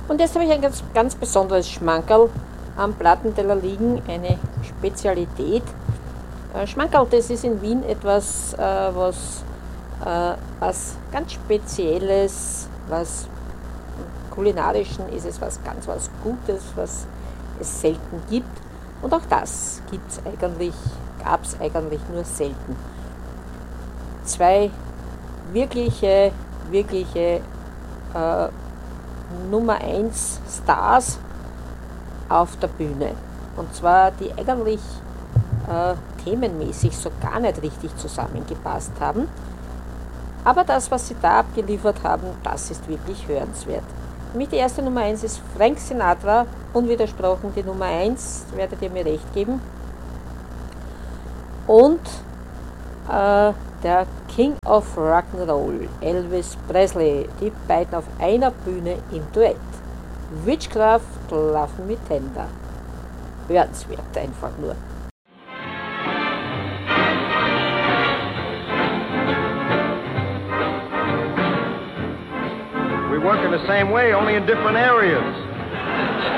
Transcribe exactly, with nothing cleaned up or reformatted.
Und jetzt habe ich ein ganz, ganz besonderes Schmankerl am Plattenteller liegen, eine Spezialität. Äh, Schmankerl, das ist in Wien etwas, äh, was, äh, was ganz Spezielles, was kulinarischen ist es was ganz was Gutes, was es selten gibt. Und auch das gibt's eigentlich, gab es eigentlich nur selten. Zwei wirkliche, wirkliche äh, Nummer eins Stars auf der Bühne. Und zwar die eigentlich äh, themenmäßig so gar nicht richtig zusammengepasst haben. Aber das, was sie da abgeliefert haben, das ist wirklich hörenswert. Für mich die erste Nummer eins ist Frank Sinatra, unwidersprochen die Nummer eins, werdet ihr mir recht geben. Und äh, der King of Rock'n'Roll, Elvis Presley, die beiden auf einer Bühne im Duett. Witchcraft, Love Me Tender. Hörenswert einfach nur. We work in the same way, only in different areas.